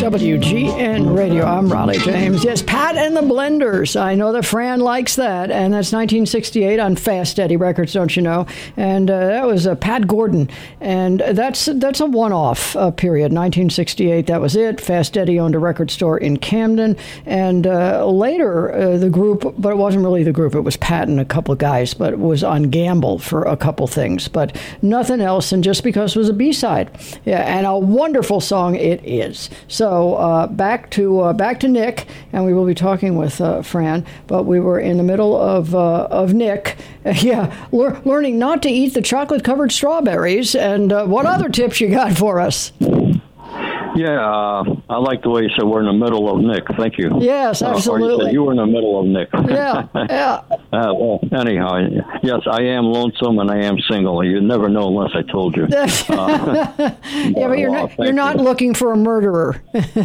WGN Radio. I'm Raleigh James. Yes, Pat and the Blenders. I know that Fran likes that, and that's 1968 on Fast Eddie Records, don't you know? And that was Pat Gordon, and that's a one-off period. 1968, that was it. Fast Eddie owned a record store in Camden, and later the group, but it wasn't really the group. It was Pat and a couple of guys, but it was on Gamble for a couple things, but nothing else. And just because it was a B-side, yeah, and a wonderful song it is. So back to Nick, and we will be talking with Fran. But we were in the middle of Nick, learning not to eat the chocolate-covered strawberries. And what other tips you got for us? Yeah, I like the way you said we're in the middle of Nick. Thank you. Yes, absolutely. Or you said you were in the middle of Nick. Yeah, yeah. Well, anyhow, yes, I am lonesome and I am single. You'd never know unless I told you. Yeah, but you're not looking for a murderer.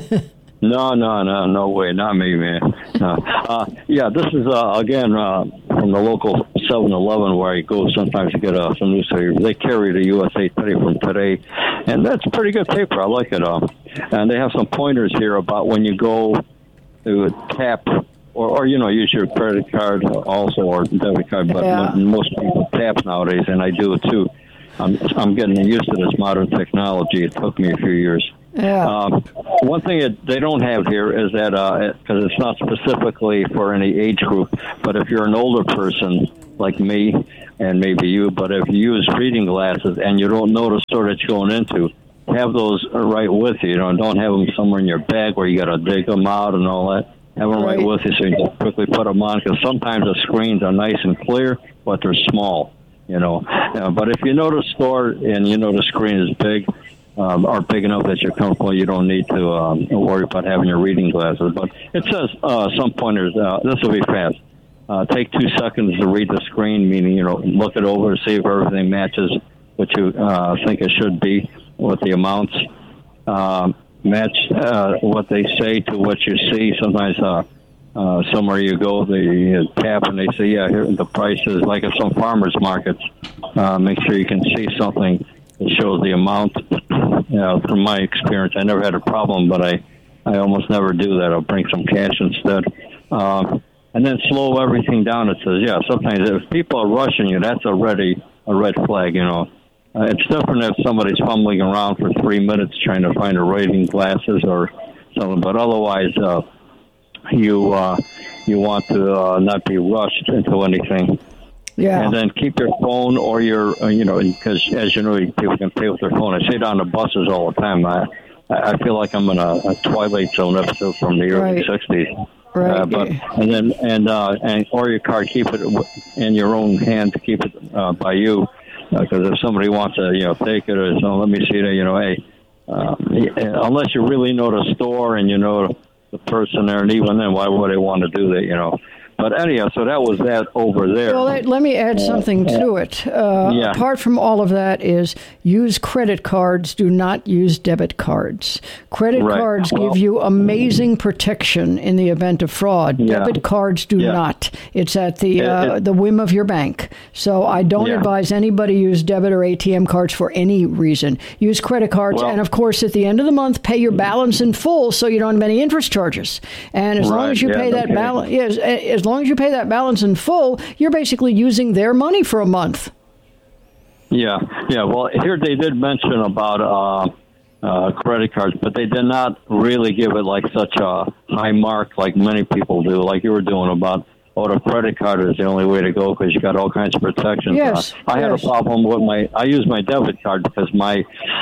No way, not me, man. Yeah, this is again from the local 7-Eleven where I go sometimes to get some newspaper. They carry the USA Today from today, and that's pretty good paper. I like it. And they have some pointers here about when you go to tap or use your credit card also or debit card. But most people tap nowadays, and I do it too. I'm getting used to this modern technology. It took me a few years. Yeah. One thing that they don't have here is that, because it's not specifically for any age group, but if you're an older person like me and maybe you, but if you use reading glasses and you don't know the store that you're going into, have those right with you. Don't have them somewhere in your bag where you got to dig them out and all that. Have them right with you so you can quickly put them on, because sometimes the screens are nice and clear, but they're small. But if you know the store and the screen is big, are big enough that you're comfortable, you don't need to worry about having your reading glasses. But it says some pointers. This will be fast. Take 2 seconds to read the screen, meaning look it over, see if everything matches what you think it should be with the amounts. Match what they say to what you see. Sometimes somewhere you go, they tap and they say, here the price is, like at some farmers markets. Make sure you can see something that shows the amount. From my experience, I never had a problem, but I almost never do that. I'll bring some cash instead. And then slow everything down. It says, sometimes if people are rushing you, that's already a red flag, It's different if somebody's fumbling around for 3 minutes trying to find a reading glasses or something, but otherwise, you want to not be rushed into anything. Yeah. And then keep your phone or your, because as you know, people can pay with their phone. I see it on the buses all the time. I feel like I'm in a Twilight Zone episode from the early 60s. Right. Or your card, keep it in your own hand to keep it by you. Because if somebody wants to, take it or something, let me see that, unless you really know the store and you know the person there, and even then, why would they want to do that, But anyhow, so that was that over there. Well, let me add something to it. Apart from all of that is use credit cards, do not use debit cards. Credit cards give you amazing protection in the event of fraud. Debit cards do not. It's at the whim of your bank. So I don't advise anybody use debit or ATM cards for any reason. Use credit cards, and of course, at the end of the month, pay your balance in full so you don't have any interest charges. And as long as you pay that balance, as long as you pay that balance in full, you're basically using their money for a month. Yeah. Well, here they did mention about credit cards, but they did not really give it like such a high mark like many people do, like you were doing about, the credit card is the only way to go because you got all kinds of protections. Yes. I had a problem with I use my debit card because my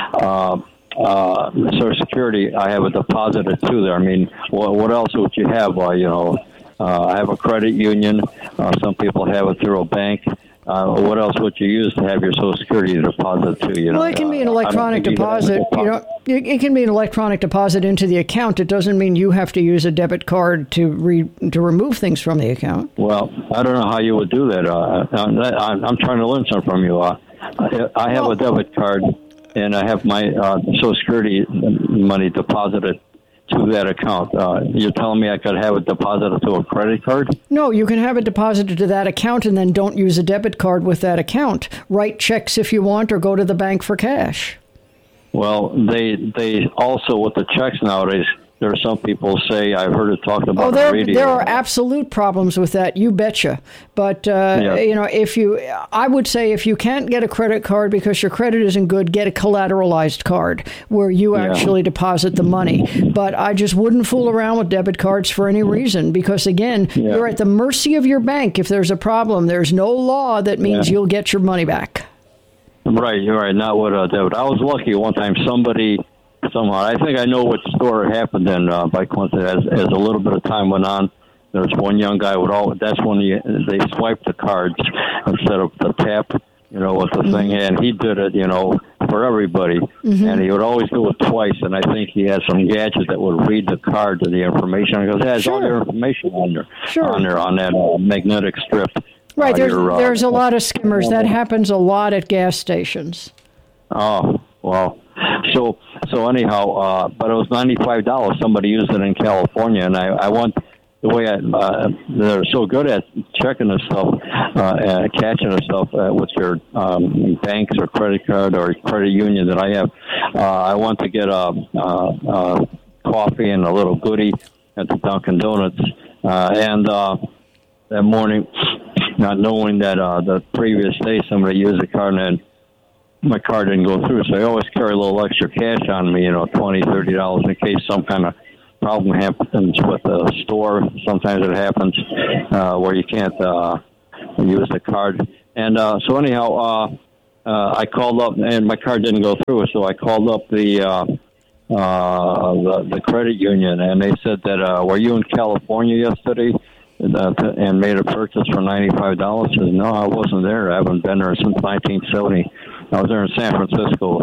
Social Security, I have a deposited too there. I mean, what else would you have? I have a credit union. Some people have it through a bank. What else would you use to have your Social Security deposit to? Well, it can be an electronic deposit. It can be an electronic deposit into the account. It doesn't mean you have to use a debit card to remove things from the account. Well, I don't know how you would do that. I'm trying to learn something from you. I have a debit card, and I have my Social Security money deposited to that account. You're telling me I could have it deposited to a credit card? No, you can have it deposited to that account and then don't use a debit card with that account. Write checks if you want or go to the bank for cash. Well, they also, with the checks nowadays, there are some people say, I've heard it talked about on the radio. There are absolute problems with that, you betcha. But, I would say if you can't get a credit card because your credit isn't good, get a collateralized card where you actually deposit the money. But I just wouldn't fool around with debit cards for any reason because, again, you're at the mercy of your bank. If there's a problem, there's no law that means you'll get your money back. Right, you're right. Not with debit. I was lucky one time somehow, I think I know what store it happened in by coincidence. As a little bit of time went on, there was one young guy that's when they swiped the cards instead of the tap, with the thing, and he did it, for everybody, and he would always do it twice, and I think he had some gadget that would read the card to the information, because it has all your information on that magnetic strip. Right, there's a lot of skimmers. That happens a lot at gas stations. Oh, well. So anyhow, but it was $95. Somebody used it in California, and I went the way they're so good at checking this stuff, catching this stuff with your banks or credit card or credit union that I have. I went to get a coffee and a little goodie at the Dunkin' Donuts, and that morning, not knowing that the previous day somebody used the card and my card didn't go through, so I always carry a little extra cash on me, $20, $30 in case some kind of problem happens with the store. Sometimes it happens where you can't use the card. And so anyhow, I called up, and my card didn't go through, so I called up the credit union, and they said that, were you in California yesterday? And made a purchase for $95. Says, no, I wasn't there. I haven't been there since 1970. I was there in San Francisco.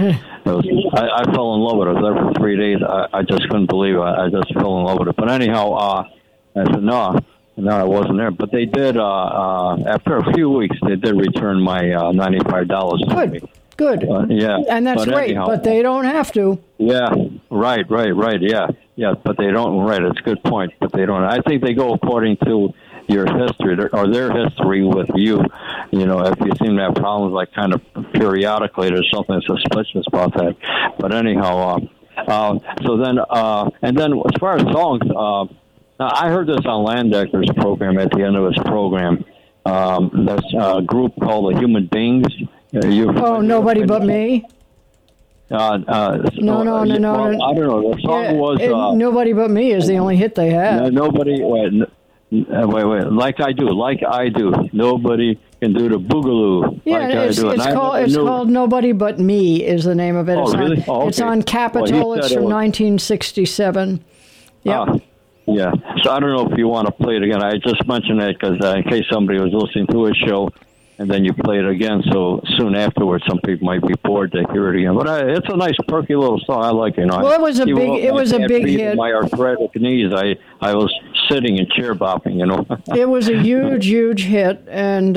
I fell in love with it. I was there for 3 days. I just couldn't believe it. I just fell in love with it. But anyhow, I said, no, I wasn't there. But they did, after a few weeks, they did return my $95 to me. Good. And that's great, anyhow, but they don't have to. Yeah, right, yeah, but they don't, right, it's a good point, but they don't. I think they go according to your history, or their history with you. If you seem to have problems, like kind of periodically, there's something suspicious about that. But anyhow, so then, and then as far as songs, I heard this on Landecker's program at the end of his program. There's a group called the Human Beings. Nobody but me? No. I don't know. The song was... Nobody But Me is the only hit they had. Nobody... Wait. Like I do. Nobody can do the boogaloo. Yeah, it's called Nobody But Me is the name of it. Really? It's on Capitol. It's from 1967. Yeah. Yeah. So I don't know if you want to play it again. I just mentioned that because in case somebody was listening to his show, and then you play it again, so soon afterwards, some people might be bored to hear it again. But it's a nice, perky little song. I like it. Well, it was a big hit. My arthritic knees, I was sitting and chair bopping, It was a huge hit, and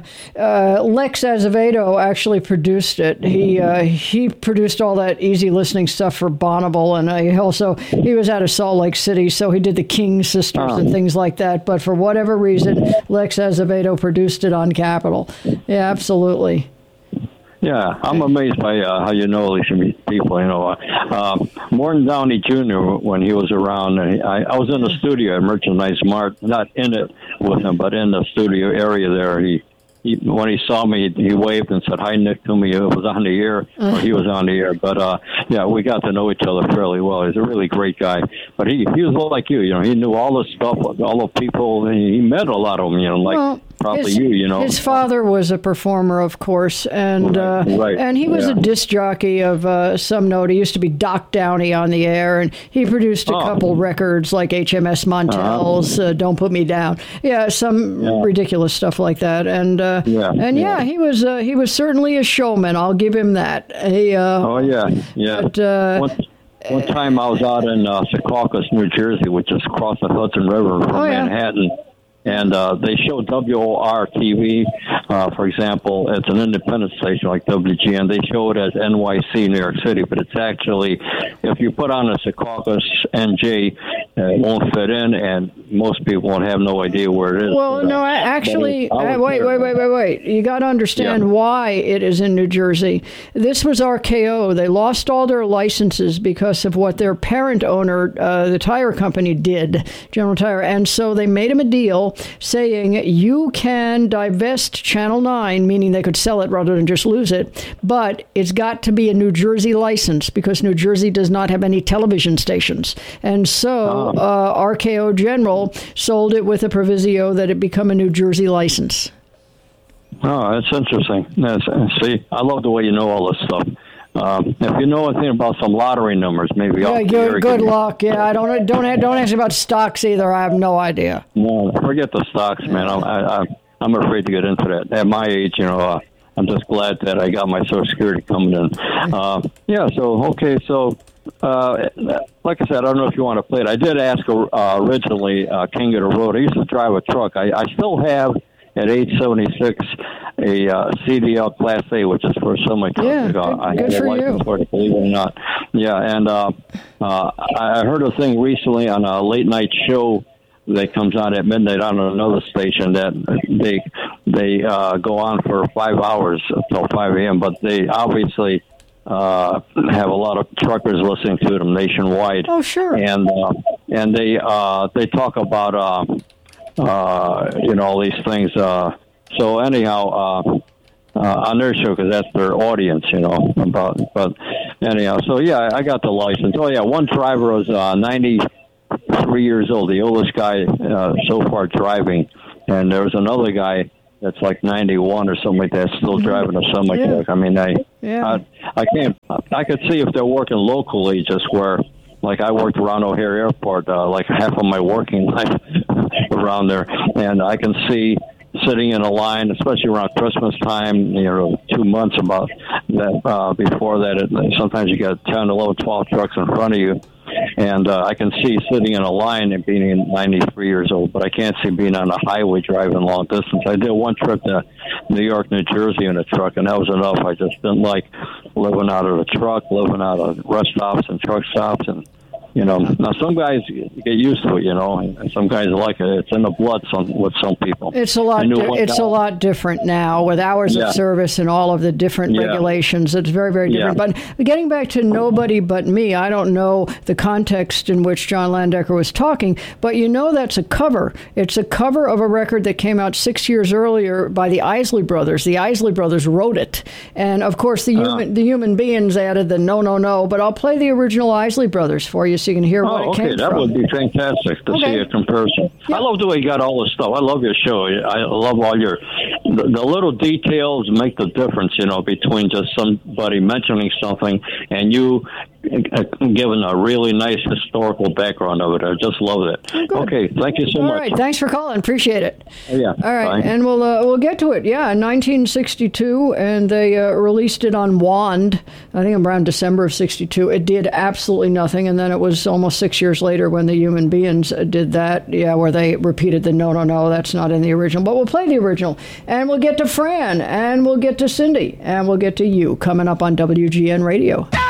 Lex Azevedo actually produced it. He produced all that easy listening stuff for Bonneville, and he was out of Salt Lake City, so he did the King Sisters and things like that. But for whatever reason, Lex Azevedo produced it on Capitol. Yeah, absolutely. Yeah, I'm amazed by how you know these people. Morton Downey Jr., when he was around, I was in the studio at Merchandise Mart, not in it with him, but in the studio area there. He when he saw me, he waved and said, "Hi, Nick," to me. It was on the air, or he was on the air. But, we got to know each other fairly well. He's a really great guy. But he was like you, He knew all the stuff, all the people. He met a lot of them, probably His father was a performer, of course, and and he was a disc jockey of some note. He used to be Doc Downey on the air, and he produced a couple records like HMS Montel's "Don't Put Me Down." Yeah, some ridiculous stuff like that. And he was certainly a showman. I'll give him that. But, one time I was out in Secaucus, New Jersey, which is across the Hudson River from Manhattan. And they show WOR-TV, for example. It's an independent station like WGN. They show it as NYC, New York City, but it's actually, if you put on a Secaucus NJ, it won't fit in, and most people won't have no idea where it is. Well, no, actually, wait. You got to understand why it is in New Jersey. This was RKO. They lost all their licenses because of what their parent owner, the tire company, did, General Tire. And so they made him a deal saying you can divest Channel 9, meaning they could sell it rather than just lose it, but it's got to be a New Jersey license because New Jersey does not have any television stations. And so RKO General sold it with a proviso that it become a New Jersey license. Oh, that's interesting. See, I love the way you know all this stuff. If you know anything about some lottery numbers, maybe good luck. Yeah, I don't ask me about stocks either. I have no idea. No, forget the stocks, man. I'm afraid to get into that. At my age, I'm just glad that I got my Social Security coming in. Like I said, I don't know if you want to play it. I did ask originally, King of the Road. I used to drive a truck. I still have, at age 76, a CDL Class A, which is for semi truck. I good for you. For it, believe it or not. Yeah, and I heard a thing recently on a late night show that comes on at midnight on another station that they go on for 5 hours until 5 a.m., but they obviously have a lot of truckers listening to them nationwide. Oh, sure. And they talk about all these things. So anyhow, on their show, because that's their audience, But anyhow, so yeah, I got the license. Oh yeah, one driver was 93 years old, the oldest guy so far driving, and there was another guy that's like 91 or something like that, still driving a semi truck. I mean, I can't. I could see if they're working locally, just where, like, I worked around O'Hare Airport, like half of my working life around there, and I can see sitting in a line, especially around Christmas time, 2 months about that. Before that, sometimes you got 10, 11, 12 trucks in front of you. And I can see sitting in a line and being 93 years old, but I can't see being on a highway driving long distance. I did one trip to New York, New Jersey in a truck, and that was enough. I just didn't like living out of a truck, living out of rest stops and truck stops. And, now some guys get used to it, and some guys like it. It's in the blood with some people. It's a lot different now with hours of service and all of the different regulations. It's very, very different. But getting back to Nobody But Me, I don't know the context in which John Landecker was talking, but that's a cover. It's a cover of a record that came out 6 years earlier by the Isley Brothers. The Isley Brothers wrote it. And, of course, the Human Beings added the no, but I'll play the original Isley Brothers for you so you can hear what it came from. That would be fantastic to see a comparison. Yep. I love the way you got all this stuff. I love your show. I love all the little details make the difference, between just somebody mentioning something and you giving a really nice historical background of it. I just love it. Okay, thank you so much. All right, thanks for calling. Appreciate it. Yeah. All right, bye. And we'll get to it. Yeah, 1962, and they released it on Wand. I think around December of 62. It did absolutely nothing, and then it was almost 6 years later when the Human Beings did that. Yeah, where they repeated the no, that's not in the original. But we'll play the original, and we'll get to Fran, and we'll get to Cindy, and we'll get to you coming up on WGN Radio.